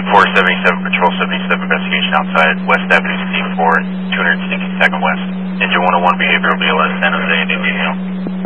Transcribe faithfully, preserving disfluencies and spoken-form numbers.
four seventy-seven, Patrol seventy-seven, investigation outside West Avenue C four, two hundred sixty-second West. Engine one oh one behavioral B L S, San Jose, New Detail.